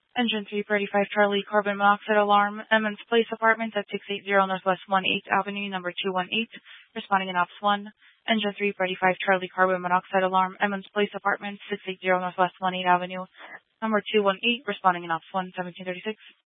Engine 335 Charlie, carbon monoxide alarm, Emmons Place Apartments at 680 Northwest 18th Avenue, number 218, responding in Ops 1. Engine 335 Charlie, carbon monoxide alarm, Emmons Place Apartments, 680 Northwest 18th Avenue, number 218, responding in Ops 1, 1736.